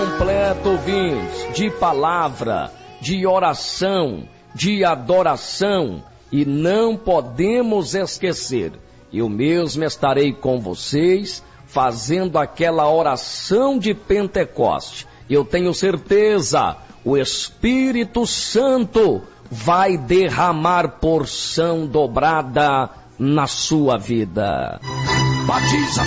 completo, ouvintes, de palavra, de oração, de adoração. E não podemos esquecer, eu mesmo estarei com vocês fazendo aquela oração de Pentecoste. Eu tenho certeza, o Espírito Santo vai derramar porção dobrada na sua vida. Batiza